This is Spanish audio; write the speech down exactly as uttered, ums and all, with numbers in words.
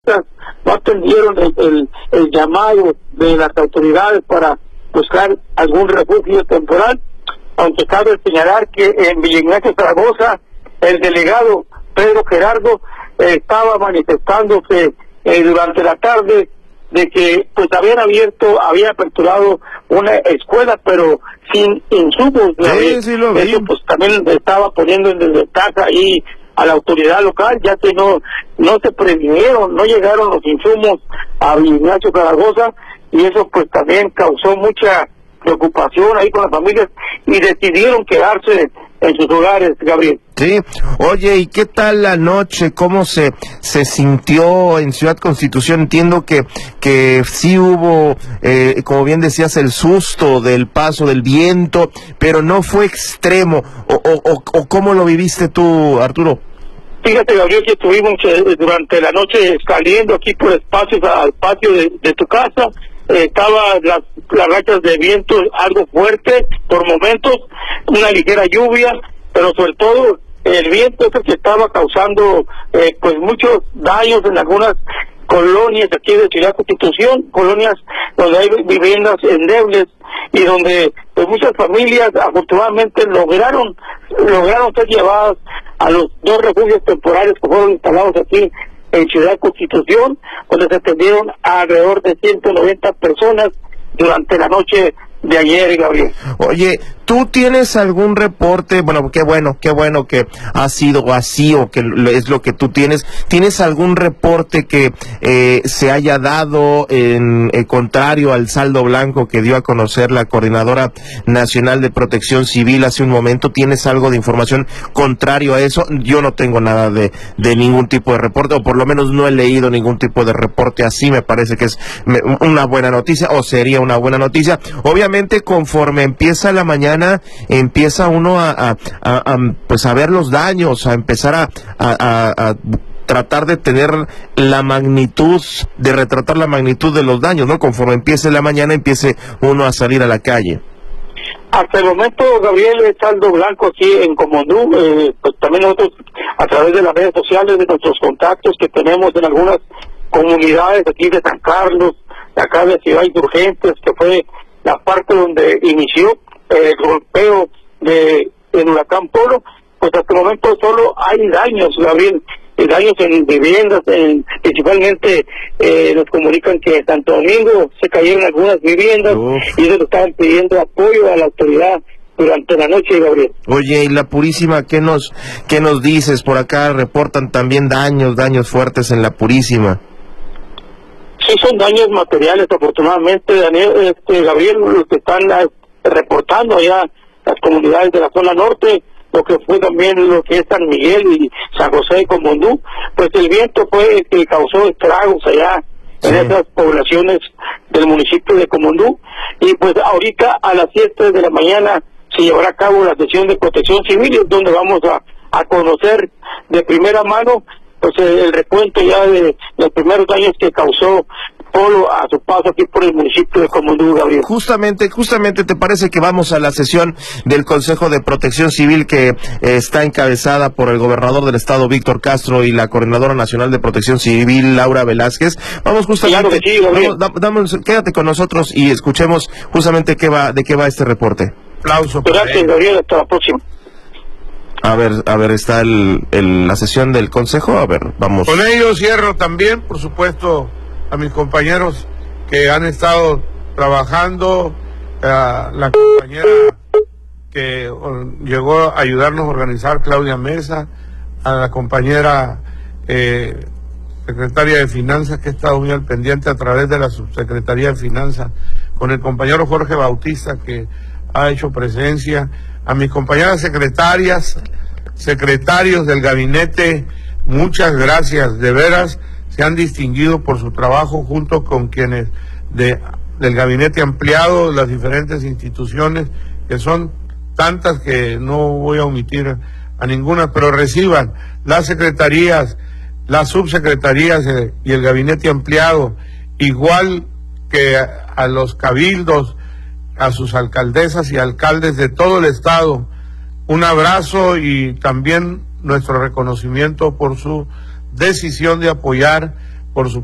no atendieron el, el, el llamado de las autoridades para buscar algún refugio temporal, aunque cabe señalar que en Villa Ignacio Zaragoza el delegado Pedro Gerardo eh, estaba manifestándose eh, durante la tarde de que pues habían abierto, había aperturado una escuela pero sin insumos. Sí, sí lo vi. Eso pues también estaba poniendo en desventaja ahí a la autoridad local, ya que no no se previnieron, no llegaron los insumos a Villa Ignacio Zaragoza, y eso pues también causó mucha preocupación ahí con las familias y decidieron quedarse en sus hogares, Gabriel. Sí, oye, ¿y qué tal la noche? ¿Cómo se se sintió en Ciudad Constitución? Entiendo que que sí hubo, eh, como bien decías, el susto del paso del viento, pero no fue extremo. ¿O, o, o, o cómo lo viviste tú, Arturo? Fíjate, Gabriel, que estuvimos eh, durante la noche saliendo aquí por espacios al patio de, de tu casa. Eh, estaba las, las rachas de viento algo fuerte por momentos, una ligera lluvia, pero sobre todo el viento es el que estaba causando eh, pues muchos daños en algunas colonias aquí de Ciudad Constitución, colonias donde hay viviendas endebles y donde pues muchas familias afortunadamente lograron lograron ser llevadas a los dos refugios temporales que fueron instalados aquí en Ciudad Constitución, donde se atendieron a alrededor de ciento noventa personas durante la noche de ayer, Gabriel. Oye, ¿tú tienes algún reporte? Bueno, qué bueno, qué bueno que ha sido así o que es lo que tú tienes. ¿Tienes algún reporte que eh, se haya dado en eh, contrario al saldo blanco que dio a conocer la Coordinadora Nacional de Protección Civil hace un momento? ¿Tienes algo de información contrario a eso? Yo no tengo nada de, de ningún tipo de reporte, o por lo menos no he leído ningún tipo de reporte así. Me parece que es una buena noticia, o sería una buena noticia. Obviamente, conforme empieza la mañana, empieza uno a, a, a, a pues a ver los daños, a empezar a, a, a, a tratar de tener la magnitud, de retratar la magnitud de los daños, ¿no? Conforme empiece la mañana, empiece uno a salir a la calle. Hasta el momento, Gabriel, es saldo blanco aquí en Comondú. Eh, pues también nosotros, a través de las redes sociales, de nuestros contactos que tenemos en algunas comunidades aquí de San Carlos, de acá de Ciudad Insurgentes, que fue la parte donde inició el golpeo de el huracán Polo, pues hasta el momento solo hay daños, Gabriel, daños en viviendas, en, principalmente eh, nos comunican que en Santo Domingo se cayeron algunas viviendas. Uf. Y ellos estaban pidiendo apoyo a la autoridad durante la noche, Gabriel. Oye, y la Purísima, ¿qué nos qué nos dices? Por acá reportan también daños, daños fuertes en la Purísima. Sí, son daños materiales, afortunadamente, Daniel, este, Gabriel, los que están uh, reportando allá las comunidades de la zona norte, lo que fue también lo que es San Miguel y San José de Comondú, pues el viento fue el que causó estragos allá sí. en esas poblaciones del municipio de Comondú, y pues ahorita a las siete de la mañana se llevará a cabo la sesión de protección civil, donde vamos a, a conocer de primera mano pues el recuento ya de los primeros daños que causó Polo a su paso aquí por el municipio de Comondú, Gabriel. Justamente, justamente, ¿te parece que vamos a la sesión del Consejo de Protección Civil que eh, está encabezada por el gobernador del estado, Víctor Castro, y la Coordinadora Nacional de Protección Civil, Laura Velázquez? Vamos justamente, claro que sí, Gabriel. Vamos, damos, quédate con nosotros y escuchemos justamente qué va, de qué va este reporte. Aplauso. Gracias, Gabriel, hasta la próxima. A ver, a ver, está el, el, la sesión del Consejo, a ver, vamos. Con ello cierro también, por supuesto, a mis compañeros que han estado trabajando, a la compañera que llegó a ayudarnos a organizar, Claudia Mesa, a la compañera eh, secretaria de Finanzas, que ha estado muy al pendiente a través de la subsecretaría de Finanzas, con el compañero Jorge Bautista, que ha hecho presencia, a mis compañeras secretarias, secretarios del gabinete, muchas gracias, de veras, se han distinguido por su trabajo junto con quienes de, del gabinete ampliado, las diferentes instituciones, que son tantas que no voy a omitir a ninguna, pero reciban las secretarías, las subsecretarías eh, y el gabinete ampliado, igual que a, a los cabildos, a sus alcaldesas y alcaldes de todo el estado, un abrazo y también nuestro reconocimiento por su decisión de apoyar por su